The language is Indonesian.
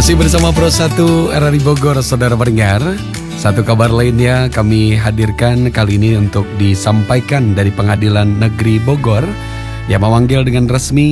Masih bersama Pro 1 RRI Bogor, saudara pendengar. Satu kabar lainnya kami hadirkan kali ini untuk disampaikan dari Pengadilan Negeri Bogor yang memanggil dengan resmi